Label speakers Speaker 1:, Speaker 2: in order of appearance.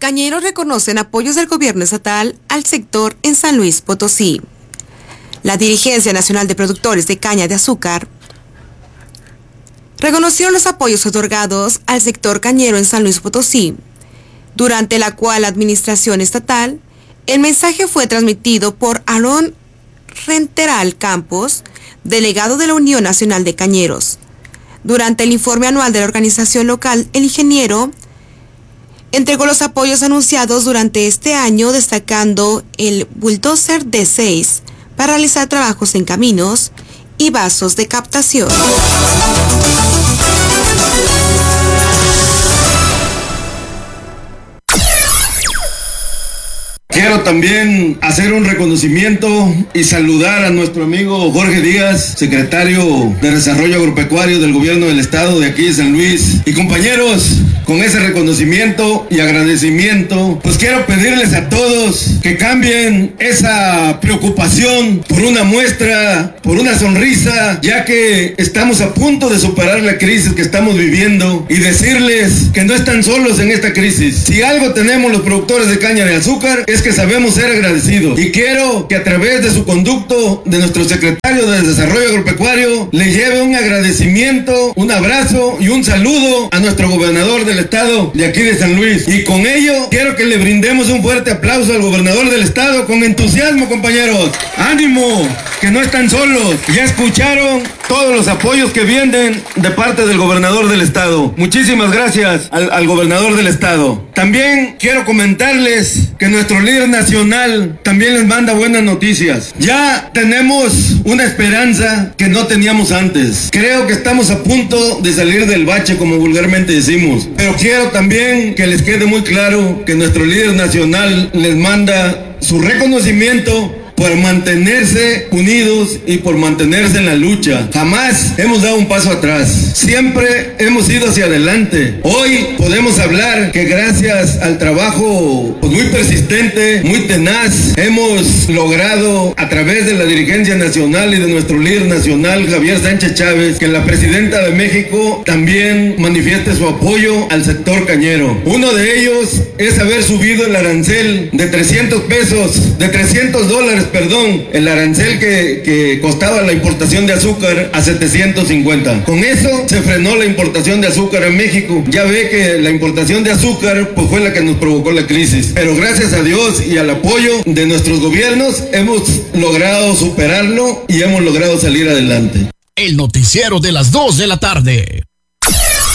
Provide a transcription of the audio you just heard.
Speaker 1: Cañeros reconocen apoyos del gobierno estatal al sector en San Luis Potosí. La Dirigencia Nacional de Productores de Caña de Azúcar reconoció los apoyos otorgados al sector cañero en San Luis Potosí, durante la cual la administración estatal, el mensaje fue transmitido por Aarón Renteral Campos, delegado de la Unión Nacional de Cañeros. Durante el informe anual de la organización local, el ingeniero entregó los apoyos anunciados durante este año, destacando el bulldozer D6 para realizar trabajos en caminos y vasos de captación.
Speaker 2: Quiero también hacer un reconocimiento y saludar a nuestro amigo Jorge Díaz, secretario de Desarrollo Agropecuario del Gobierno del Estado de aquí de San Luis. Y compañeros, con ese reconocimiento y agradecimiento, pues quiero pedirles a todos que cambien esa preocupación por una muestra, por una sonrisa, ya que estamos a punto de superar la crisis que estamos viviendo, y decirles que no están solos en esta crisis. Si algo tenemos los productores de caña de azúcar es que sabemos ser agradecidos, y quiero que a través de su conducto de nuestro secretario de Desarrollo Agropecuario le lleve un agradecimiento, un abrazo y un saludo a nuestro gobernador del estado de aquí de San Luis. Y con ello quiero que le brindemos un fuerte aplauso al gobernador del estado con entusiasmo, compañeros. ¡Ánimo! Que no están solos. Ya escucharon todos los apoyos que vienen de parte del gobernador del estado. Muchísimas gracias al gobernador del estado. También quiero comentarles que nuestro líder nacional también les manda buenas noticias. Ya tenemos una esperanza que no teníamos antes. Creo que estamos a punto de salir del bache, como vulgarmente decimos. Pero quiero también que les quede muy claro que nuestro líder nacional les manda su reconocimiento por mantenerse unidos y por mantenerse en la lucha. Jamás hemos dado un paso atrás. Siempre hemos ido hacia adelante. Hoy podemos hablar que gracias al trabajo muy persistente, muy tenaz, hemos logrado a través de la dirigencia nacional y de nuestro líder nacional, Javier Sánchez Chávez, que la presidenta de México también manifieste su apoyo al sector cañero. Uno de ellos es haber subido el arancel de $300, el arancel que costaba la importación de azúcar a 750. Con eso se frenó la importación de azúcar en México. Ya ve que la importación de azúcar pues fue la que nos provocó la crisis. Pero gracias a Dios y al apoyo de nuestros gobiernos hemos logrado superarlo y hemos logrado salir adelante.
Speaker 3: El noticiero de las 2 de la tarde.